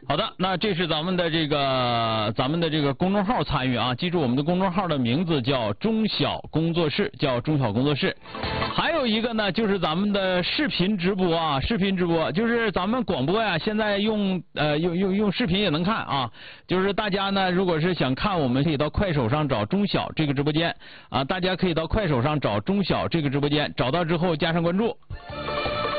好的，那这是咱们的这个公众号参与啊，记住我们的公众号的名字叫中小工作室，叫中小工作室。还有一个呢，就是咱们的视频直播啊，视频直播就是咱们广播呀，现在用视频也能看啊。就是大家呢，如果是想看，我们可以到快手上找中小这个直播间啊，大家可以到快手上找中小这个直播间，找到之后加上关注。